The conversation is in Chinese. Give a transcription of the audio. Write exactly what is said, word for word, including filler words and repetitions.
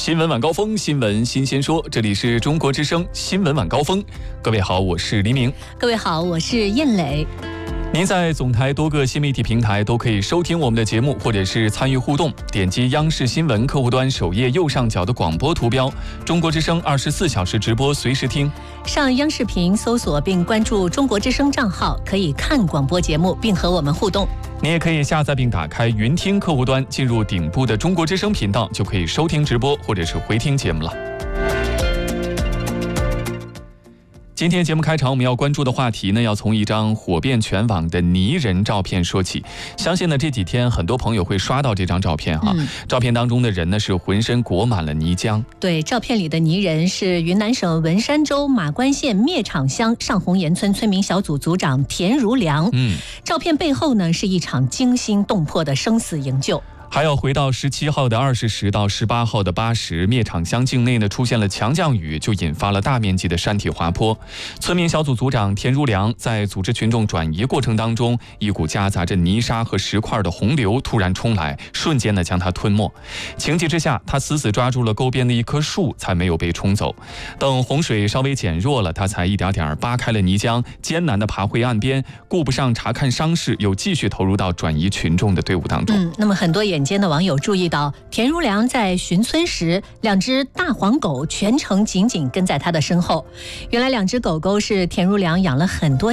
新闻晚高峰，新闻新鲜说，这里是中国之声新闻晚高峰。各位好，我是黎明。 各位好，我是燕磊。 您在总台多个新媒体平台都可以收听我们的节目，或者是参与互动。点击央视新闻客户端首页右上角的广播图标，中国之声二十四小时直播，随时听。 上央视频搜索并关注中国之声账号，可以看广播节目并和我们互动。 你也可以下载并打开云听客户端，进入顶部的中国之声频道，就可以收听直播或者是回听节目了。今天节目开场，我们要关注的话题呢，要从一张火遍全网的泥人照片说起。相信呢这几天很多朋友会刷到这张照片哈、嗯，照片当中的人呢是浑身裹满了泥浆。 对，照片里的泥人是云南省文山州马关县灭场乡上红岩村村民小组组长田如良。嗯，照片背后呢是一场惊心动魄的生死营救。 还要回到十七号的二十时到十八号的八时，灭场乡境内呢出现了强降雨，就引发了大面积的山体滑坡。村民小组组长田如良在组织群众转移过程当中，一股夹杂着泥沙和石块的洪流突然冲来，瞬间呢将他吞没。情急之下，他死死抓住了沟边的一棵树，才没有被冲走。等洪水稍微减弱了，他才一点点扒开了泥浆，艰难地爬回岸边，顾不上查看伤势，又继续投入到转移群众的队伍当中。 嗯，那么很多眼间的网友注意到，田如良在巡村时，两只大黄狗全程紧紧跟在他的身后。原来两只狗狗是田如良养了很多